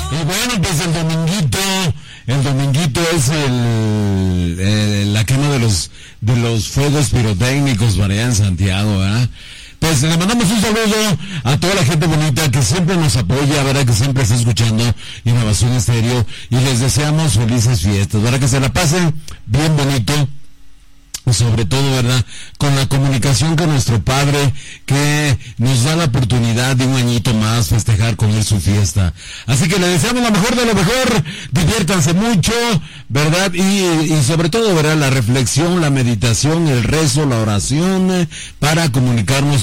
Y bueno, pues el dominguito es la quema de los fuegos pirotécnicos para allá en Santiago, ¿verdad? Pues le mandamos un saludo a toda la gente bonita que siempre nos apoya, ¿verdad? Que siempre está escuchando Innovación Estéreo, y les deseamos felices fiestas, ¿verdad? Que se la pasen bien bonito. Sobre todo, ¿verdad?, con la comunicación con nuestro Padre, que nos da la oportunidad de un añito más festejar con él su fiesta. Así que le deseamos lo mejor de lo mejor, diviértanse mucho, ¿verdad? Y sobre todo, ¿verdad?, la reflexión, la meditación, el rezo, la oración, para comunicarnos